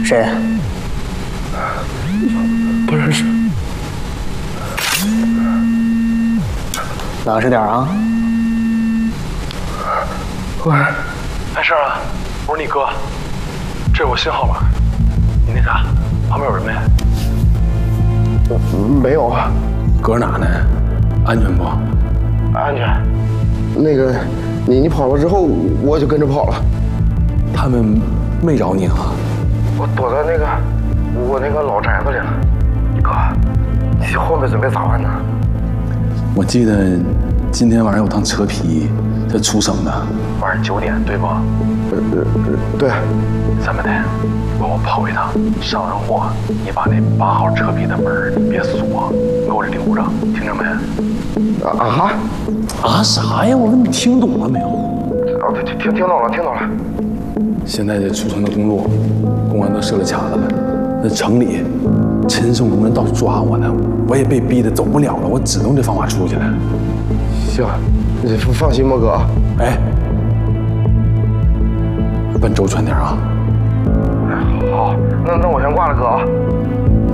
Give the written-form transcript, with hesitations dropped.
谁？ 不认识。 老实点啊！ 喂，没事啊，我是你哥，这是我新号码。你那啥，旁边有人没？没有啊。 搁哪呢？安全不？ 安全。那个，你跑了之后，我就跟着跑了。 他们没找你啊？ 我躲在我那个老宅子里了。哥，你后面准备咋办呢？ 我记得今天晚上有趟车皮在出省的， 晚上9点对不？对。咱们得帮我跑一趟，上完货，你把那8号车皮的门你别锁，给我这顶鼓上，听着没？ 啊啥呀？我问你听懂了没有？ 听懂了，听懂了。 现在这出城的公路，公安都设了卡子了。那城里，陈胜龙人到处抓我呢，我也被逼得走不了了，我只能这方法出去了。 行，你放心吧，哥。 哎，办周全点啊。 好，那我先挂了，哥啊。